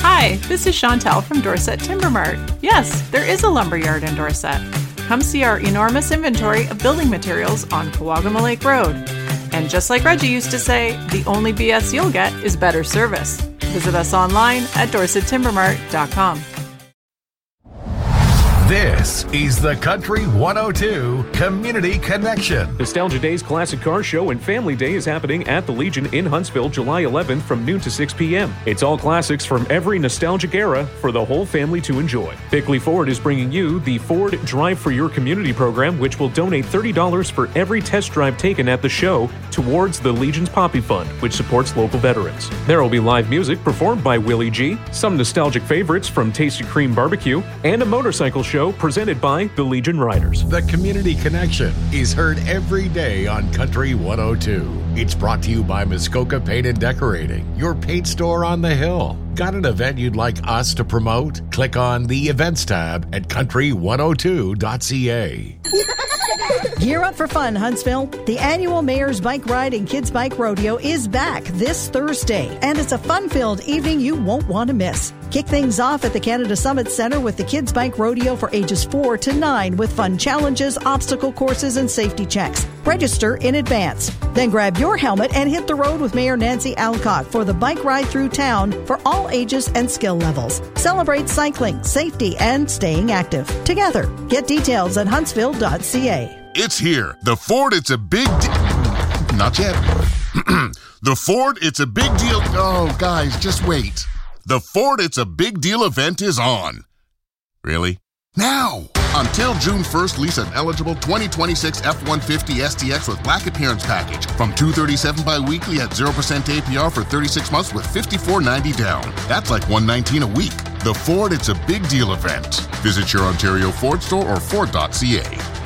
Hi, this is Chantel from Dorset Timber Mart. Yes, there is a lumberyard in Dorset. Come see our enormous inventory of building materials on Kawagama Lake Road. And just like Reggie used to say, the only BS you'll get is better service. Visit us online at dorsettimbermart.com. This is the Country 102 Community Connection. Nostalgia Days Classic Car Show and Family Day is happening at the Legion in Huntsville, July 11th from noon to 6 p.m. It's all classics from every nostalgic era for the whole family to enjoy. Bickley Ford is bringing you the Ford Drive for Your Community program, which will donate $30 for every test drive taken at the show towards the Legion's Poppy Fund, which supports local veterans. There will be live music performed by Willie G, some nostalgic favorites from Tasty Cream Barbecue, and a motorcycle show presented by the Legion Riders. The Community Connection is heard every day on Country 102. It's brought to you by Muskoka Paint and Decorating, your paint store on the hill. Got an event you'd like us to promote? Click on the Events tab at country102.ca. Gear up for fun, Huntsville. The annual Mayor's Bike Ride and Kids Bike Rodeo is back this Thursday, and it's a fun-filled evening you won't want to miss. Kick things off at the Canada Summit Center with the Kids Bike Rodeo for ages 4 to 9 with fun challenges, obstacle courses, and safety checks. Register in advance. Then grab your helmet and hit the road with Mayor Nancy Alcock for the bike ride through town for all ages and skill levels. Celebrate cycling, safety, and staying active together. Get details at huntsville.ca. It's here. The Ford It's a Big Not yet. The Ford It's a Big Deal. Oh, guys, just wait. The Ford It's a Big Deal event is on. Really? Now! Until June 1st, lease an eligible 2026 F-150 STX with Black Appearance Package from $237 bi-weekly at 0% APR for 36 months with $54.90 down. That's like $119 a week. The Ford It's a Big Deal event. Visit your Ontario Ford store or Ford.ca.